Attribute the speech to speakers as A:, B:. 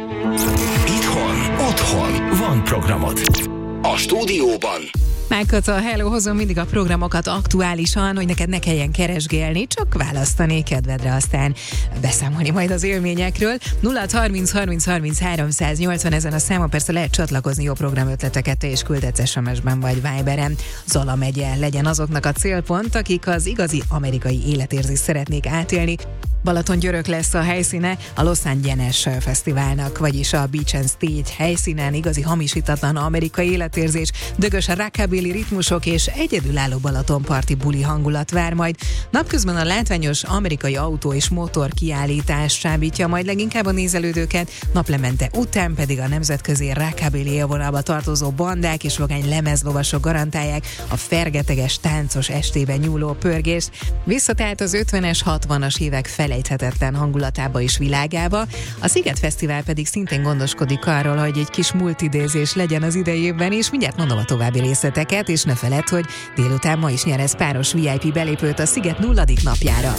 A: Itthon, otthon van programod. A stúdióban
B: Mákata, hello, hozom mindig a programokat aktuálisan, hogy neked ne kelljen keresgélni, csak választani kedvedre, aztán beszámolni majd az élményekről. 0630 30 30 380 ezen a számon persze lehet csatlakozni jó programötleteket és küldetsz SMS-ben vagy Viberen. Zala megye legyen azoknak a célpont, akik az igazi amerikai életérzést szeretnék átélni. Balatongyörök lesz a helyszíne a Los Angeles Fesztiválnak, vagyis a Beach and Stage helyszínen igazi hamisítatlan amerikai életérzés, dögös a rockabilly ritmusok és egyedülálló balatonparti buli hangulat vár majd. Napközben a látványos amerikai autó és motor kiállítás csábítja majd leginkább a nézelődőket, naplemente után pedig a nemzetközi rockabilly élvonalba tartozó bandák és vagány lemezlovasok garantálják a fergeteges táncos estében nyúló pörgést. Visszatált az 50-es, 60-as évek felejthetetlen hangulatába és világába. A Sziget Fesztivál pedig szintén gondoskodik arról, hogy egy kis multidézés legyen az idejében, és mindjárt mondom a további részleteket, és ne feledd, hogy délután ma is nyerez páros VIP belépőt a Sziget 0. napjára.